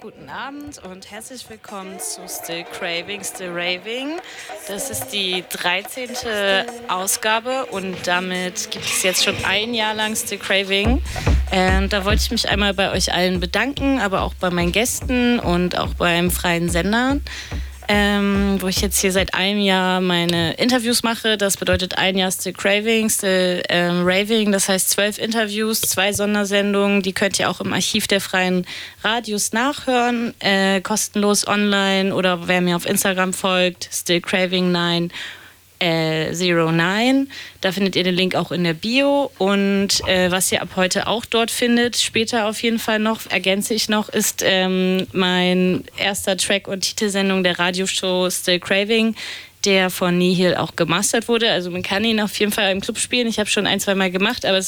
guten Abend und herzlich willkommen zu Still Craving, Still Raving. Das ist die 13. Ausgabe und damit gibt es jetzt schon ein Jahr lang Still Craving. Da wollte ich mich einmal bei euch allen bedanken, aber auch bei meinen Gästen und auch beim freien Sender. Wo ich jetzt hier seit einem Jahr meine Interviews mache. Das bedeutet ein Jahr Still Craving, Still Raving. Das heißt 12 Interviews, 2 Sondersendungen. Die könnt ihr auch im Archiv der Freien Radios nachhören. Kostenlos online oder wer mir auf Instagram folgt, Still Craving 09. Da findet ihr den Link auch in der Bio. Und was ihr ab heute auch dort findet, später auf jeden Fall noch, ergänze ich noch, ist mein erster Track und Titelsendung der Radioshow Still Craving, der von Nihil auch gemastert wurde. Also man kann ihn auf jeden Fall im Club spielen. Ich habe schon 1-2 Mal gemacht, aber es